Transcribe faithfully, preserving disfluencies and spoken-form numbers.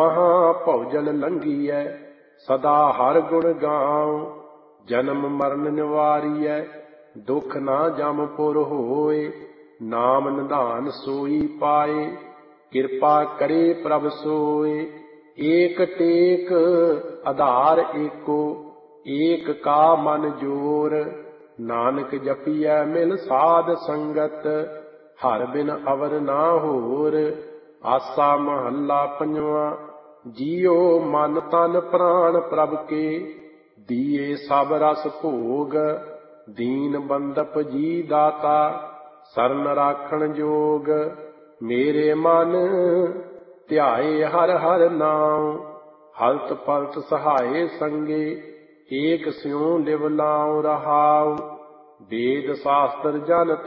ਮਹਾਂ ਭੌਜਲ ਲੰਘੀਐ ਸਦਾ ਹਰ ਗੁਣ ਗਾਉ। ਜਨਮ ਮਰਨ ਨਿਵਾਰੀਐ ਦੁਖ ਨਾ ਜਮ ਪੁਰ ਹੋਏ। ਨਾਮ ਨਿਧਾਨ ਸੋਈ ਪਾਏ ਕਿਰਪਾ ਕਰੇ ਪ੍ਰਭ ਸੋਏ। ਏਕ ਟੇਕ ਆਧਾਰ ਏਕੋ ਏਕ ਕਾ ਮਨ ਜੋਰ। ਨਾਨਕ ਜਪੀਐ ਮਿਲ ਸਾਧ ਸੰਗਤ ਹਰ ਬਿਨ ਅਵਰ ਨਾ ਹੋਰ। ਆਸਾ ਮਹੱਲਾ ਪੰਜਵਾਂ। ਜੀਉ ਮਨ ਤਨ ਪ੍ਰਾਣ ਪ੍ਰਭ ਕੇ ਦੀਏ ਸਭ ਰਸ ਭੋਗ। ਦੀਨ ਬੰਦਪ ਜੀ ਦਾਤਾ ਸਰਨ ਰਾਖਣ ਜੋਗ। ਮੇਰੇ ਮਨ ਧਿਆਏ ਹਰ ਹਰ ਨਾਉ ਹਲਤ ਪਲਤ ਸਹਾਏ ਸੰਗੇ। ਏਕ ਸਿਉ ਲਿਵ ਲਾਉ ਰਹਾਉ ਵੇਦ ਸ਼ਾਸਤਰ ਜਨ